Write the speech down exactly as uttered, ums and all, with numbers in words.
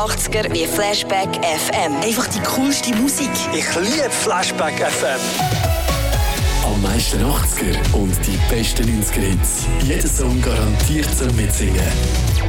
achtziger wie Flashback F M. Einfach die coolste Musik. Ich liebe Flashback F M. Am meisten achtziger und die besten neunziger Hits. Jeder Song garantiert zum Mitsingen.